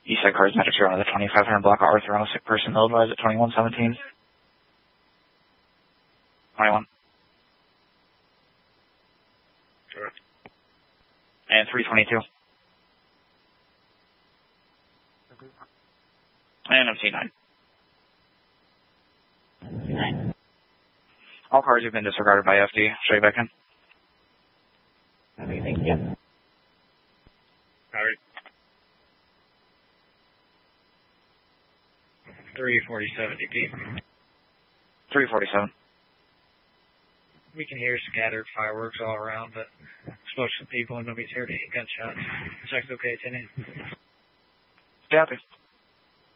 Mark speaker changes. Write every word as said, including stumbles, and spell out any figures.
Speaker 1: Eastside cars, Metric zero on the twenty-five hundred block of Arthur on a sick person, Illinois at twenty-one seventeen. twenty-one.
Speaker 2: Sure.
Speaker 1: And three twenty-two. And M T nine. All cars have been disregarded by F D. Show you back in.
Speaker 2: Anything yet? Alright. three forty-seven D P.
Speaker 1: three forty-seven.
Speaker 2: We can hear scattered fireworks all around, but spoke to some people and nobody's heard any gunshots. Check's okay, Tenny.
Speaker 1: Copy.